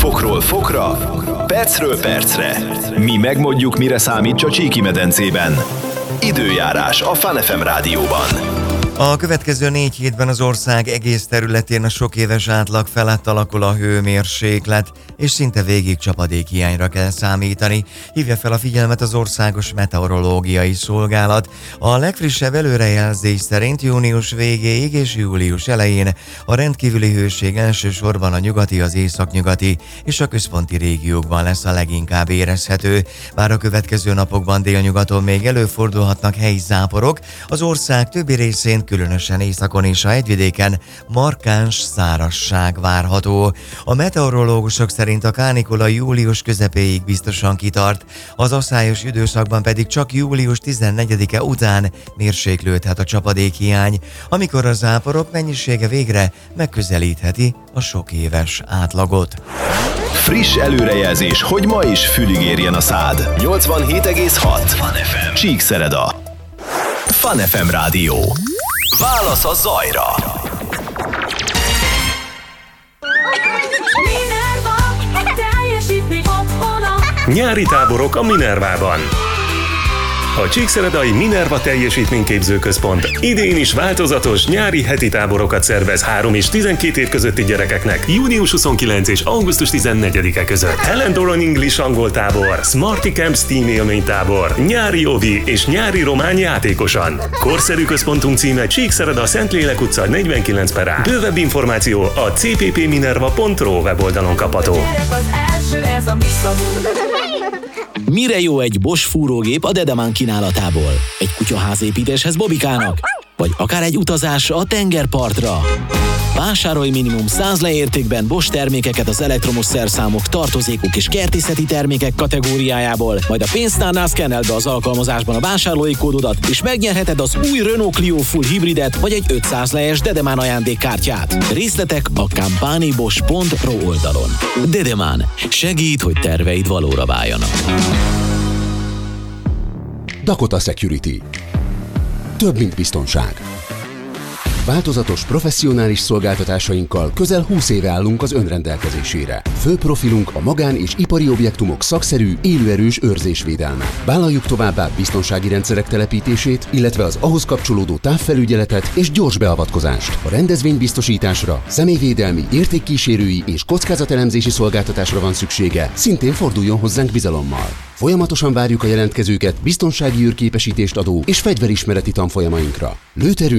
Fokról fokra, percről percre. Mi megmondjuk, mire számít a Csíki-medencében. Időjárás a Fun FM rádióban. A következő 4 hétben az ország egész területén a sok éves átlag felett alakul a hőmérséklet, és szinte végig csapadékhiányra kell számítani. Hívja fel a figyelmet az Országos Meteorológiai Szolgálat. A legfrissebb előrejelzés szerint június végéig és július elején a rendkívüli hőség elsősorban a nyugati, az északnyugati és a központi régiókban lesz a leginkább érezhető. Bár a következő napokban délnyugaton még előfordulhatnak helyi záporok, az ország többi részén, különösen északon és a hegyvidéken markáns szárazság várható. A meteorológusok szerint a kánikula július közepéig biztosan kitart, az aszályos időszakban pedig csak július 14-e után mérséklődhet a csapadékhiány, amikor a záporok mennyisége végre megközelítheti a sok éves átlagot. Friss előrejelzés, hogy ma is fülig érjen a szád. 87,6 Fun FM. Csíkszereda. Fun FM rádió. Válasz a zajra. Nyári táborok a Minervában. A Csíkszeredai Minerva Teljesítményképző Központ idén is változatos nyári heti táborokat szervez 3 és 12 év közötti gyerekeknek június 29 és augusztus 14-e között. Helen Doran English angol tábor, Smarty Camp Steam élménytábor, nyári ovi és nyári román játékosan. Korszerű központunk címe Csíkszereda Szentlélek utca 49/A. Bővebb információ a cppminerva.ro weboldalon kapható. Mire jó egy Bosch fúrógép a Dedeman kínálatából? Egy kutyaházépítéshez Bobikának? Vagy akár egy utazásra a tengerpartra? Vásárolj minimum 100 leértékben Bosch termékeket az elektromos szerszámok, tartozékok és kertészeti termékek kategóriájából, majd a pénztárnál szkenneld be az alkalmazásban a vásárlói kódodat, és megnyerheted az új Renault Clio Full Hybridet, vagy egy 500 lejes Dedeman ajándékkártyát. Részletek a campanibosch.ro oldalon. Dedeman. Segít, hogy terveid valóra váljanak. Dakota Security. Több, mint biztonság. Változatos, professzionális szolgáltatásainkkal közel 20 éve állunk az önrendelkezésére. Fő profilunk a magán- és ipari objektumok szakszerű, élőerős őrzésvédelme. Vállaljuk továbbá biztonsági rendszerek telepítését, illetve az ahhoz kapcsolódó távfelügyeletet és gyors beavatkozást. A rendezvénybiztosításra, személyvédelmi, értékkísérői és kockázatelemzési szolgáltatásra van szüksége, szintén forduljon hozzánk bizalommal. Folyamatosan várjuk a jelentkezőket biztonsági őrképesítést adó és fegyverismereti tanfolyamainkra. Lőterünk